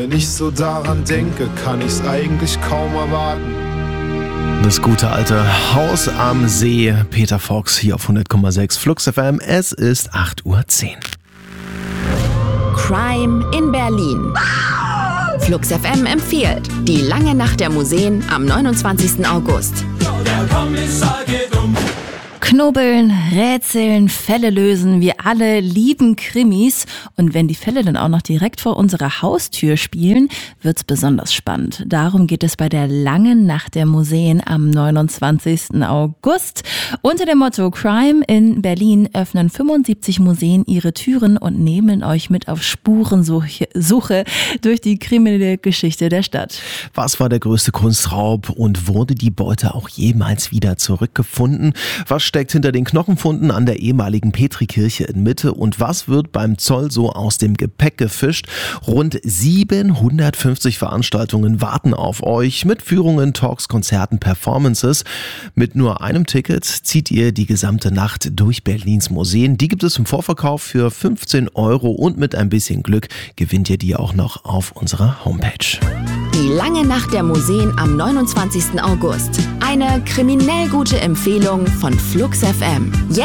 Wenn ich so daran denke, kann ich's eigentlich kaum erwarten. Das gute alte Haus am See. Peter Fox hier auf 100,6 Flux FM. Es ist 8:10 Uhr. Crime in Berlin. Flux FM empfiehlt Die lange Nacht der Museen am 29. August. Der Kommissar geht um. Knobeln, rätseln, Fälle lösen. Wir alle lieben Krimis. Und wenn die Fälle dann auch noch direkt vor unserer Haustür spielen, wird's besonders spannend. Darum geht es bei der langen Nacht der Museen am 29. August. Unter dem Motto Crime in Berlin öffnen 75 Museen ihre Türen und nehmen euch mit auf Spurensuche durch die kriminelle Geschichte der Stadt. Was war der größte Kunstraub und wurde die Beute auch jemals wieder zurückgefunden? Was steckt hinter den Knochenfunden an der ehemaligen Petrikirche in Mitte und was wird beim Zoll so aus dem Gepäck gefischt? Rund 750 Veranstaltungen warten auf euch mit Führungen, Talks, Konzerten, Performances. Mit nur einem Ticket zieht ihr die gesamte Nacht durch Berlins Museen. Die gibt es im Vorverkauf für 15 € und mit ein bisschen Glück gewinnt ihr die auch noch auf unserer Homepage. Die lange Nacht der Museen am 29. August. Eine kriminell gute Empfehlung von Flux FM.